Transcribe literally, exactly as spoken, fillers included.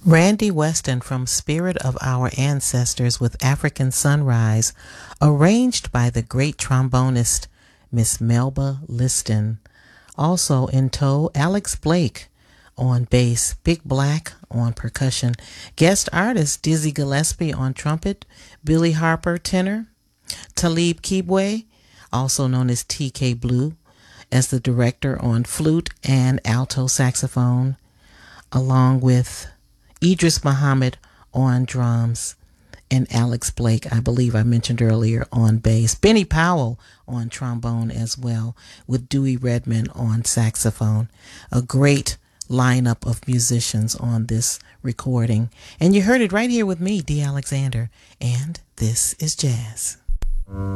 Randy Weston from Spirit of Our Ancestors with African Sunrise, arranged by the great trombonist Miss Melba Liston. Also in tow, Alex Blake on bass, Big Black on percussion, guest artist Dizzy Gillespie on trumpet, Billy Harper tenor, Talib Kibwe, also known as T K Blue, as the director on flute and alto saxophone, along with Idris Muhammad on drums, and Alex Blake, I believe I mentioned earlier, on bass. Benny Powell on trombone as well, with Dewey Redman on saxophone. A great lineup of musicians on this recording. And you heard it right here with me, Dee Alexander, and this is jazz.